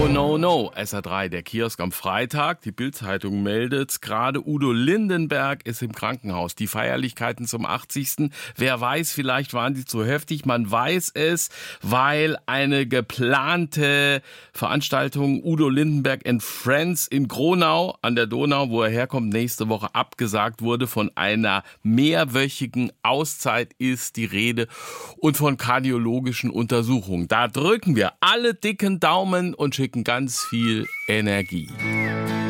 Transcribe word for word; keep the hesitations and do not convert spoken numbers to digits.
No, no, no. S R drei, der Kiosk am Freitag. Die Bild-Zeitung meldet gerade, Udo Lindenberg ist im Krankenhaus. Die Feierlichkeiten zum achtzigsten Wer weiß, vielleicht waren die zu heftig. Man weiß es, weil eine geplante Veranstaltung Udo Lindenberg and Friends in Gronau an der Donau, wo er herkommt, nächste Woche abgesagt wurde. Von einer mehrwöchigen Auszeit ist die Rede und von kardiologischen Untersuchungen. Da drücken wir alle dicken Daumen und schicken ganz viel Energie.